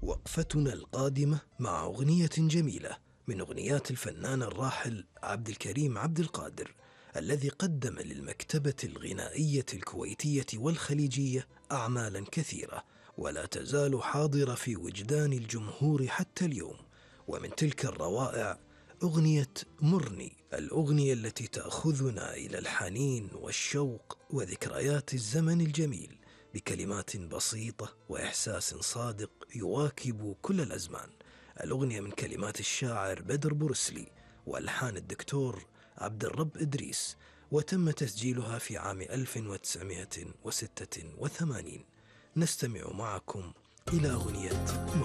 وقفتنا القادمة مع أغنية جميلة من أغنيات الفنان الراحل عبد الكريم عبد القادر، الذي قدم للمكتبة الغنائية الكويتية والخليجية أعمالا كثيرة، ولا تزال حاضرة في وجدان الجمهور حتى اليوم. ومن تلك الروائع أغنية مرني، الأغنية التي تأخذنا إلى الحنين والشوق وذكريات الزمن الجميل، بكلمات بسيطة وإحساس صادق يواكب كل الأزمان. الأغنية من كلمات الشاعر بدر بورسلي وألحان الدكتور عبد الرب إدريس، وتم تسجيلها في عام 1986. نستمع معكم إلى أغنية مرني.